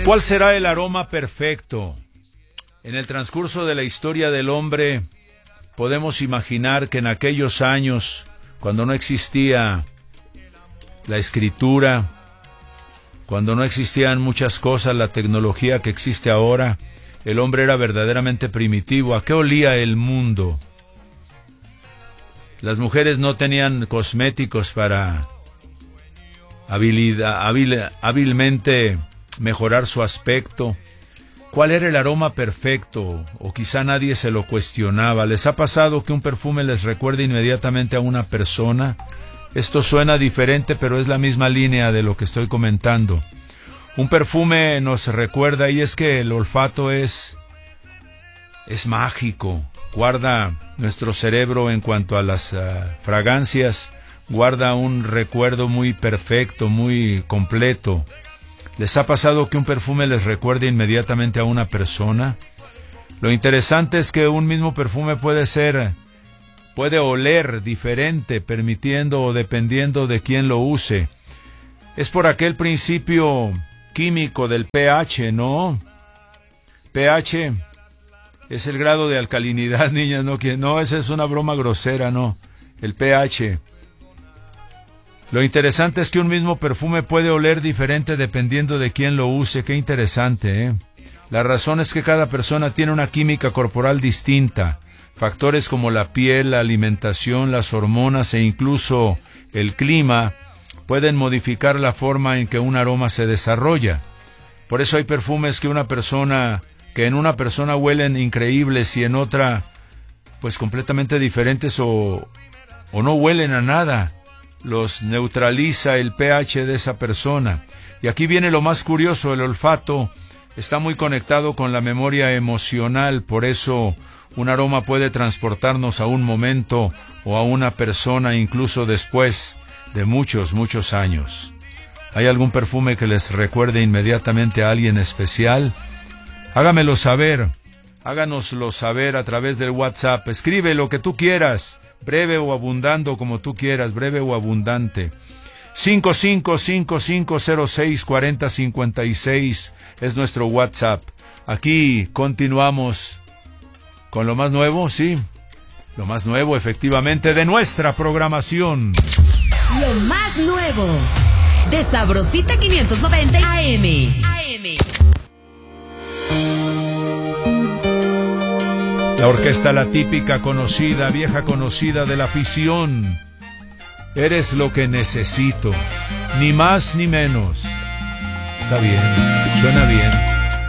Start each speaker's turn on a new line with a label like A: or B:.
A: ¿Cuál será el aroma perfecto? En el transcurso de la historia del hombre, podemos imaginar que en aquellos años, cuando no existía la escritura, cuando no existían muchas cosas, la tecnología que existe ahora, el hombre era verdaderamente primitivo. ¿A qué olía el mundo? Las mujeres no tenían cosméticos para hábilmente mejorar su aspecto. ¿Cuál era el aroma perfecto? O quizá nadie se lo cuestionaba. ¿Les ha pasado que un perfume les recuerde inmediatamente a una persona? Esto suena diferente, pero es la misma línea de lo que estoy comentando. Un perfume nos recuerda, y es que el olfato es mágico. Guarda nuestro cerebro en cuanto a las fragancias, guarda un recuerdo muy perfecto, muy completo. ¿Les ha pasado que un perfume les recuerde inmediatamente a una persona? Lo interesante es que un mismo perfume puede oler diferente, permitiendo o dependiendo de quién lo use. Es por aquel principio químico del pH, ¿no? pH es el grado de alcalinidad, niñas, no, esa es una broma grosera, no. El pH. Lo interesante es que un mismo perfume puede oler diferente dependiendo de quién lo use. Qué interesante, ¿eh? La razón es que cada persona tiene una química corporal distinta. Factores como la piel, la alimentación, las hormonas e incluso el clima pueden modificar la forma en que un aroma se desarrolla. Por eso hay perfumes que en una persona huelen increíbles y en otra pues completamente diferentes o no huelen a nada. Los neutraliza el pH de esa persona. Y aquí viene lo más curioso: el olfato está muy conectado con la memoria emocional. Por eso un aroma puede transportarnos a un momento o a una persona incluso después de muchos, muchos años. ¿Hay algún perfume que les recuerde inmediatamente a alguien especial? Hágamelo saber. Háganoslo saber a través del WhatsApp. Escribe lo que tú quieras. Breve o abundante, como tú quieras, breve o abundante. 5555064056 es nuestro WhatsApp. Aquí continuamos con lo más nuevo, sí. Lo más nuevo, efectivamente, de nuestra programación.
B: Lo más nuevo de Sabrosita 590 AM.
A: La orquesta La Típica, conocida, vieja conocida de la afición. Eres lo que necesito, ni más ni menos. Está bien, suena bien.